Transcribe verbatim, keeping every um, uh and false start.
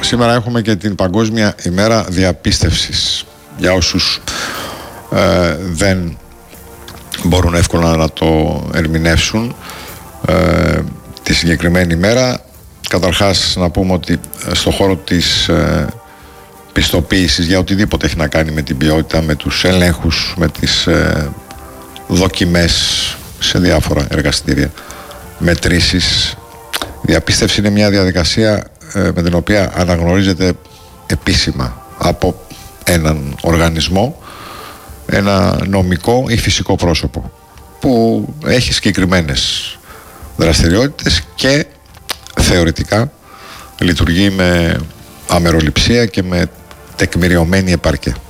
σήμερα έχουμε και την Παγκόσμια ημέρα διαπίστευσης. Για όσους ε, δεν μπορούν εύκολα να το ερμηνεύσουν ε, τη συγκεκριμένη ημέρα, καταρχάς να πούμε ότι στο χώρο της ε, πιστοποίησης για οτιδήποτε έχει να κάνει με την ποιότητα, με τους ελέγχους, με τις ε, δοκιμές σε διάφορα εργαστήρια, μετρήσεις, διαπίστευση είναι μια διαδικασία ε, με την οποία αναγνωρίζεται επίσημα από έναν οργανισμό ένα νομικό ή φυσικό πρόσωπο που έχει συγκεκριμένες δραστηριότητες και θεωρητικά λειτουργεί με αμεροληψία και με τεκμηριωμένη επάρκεια.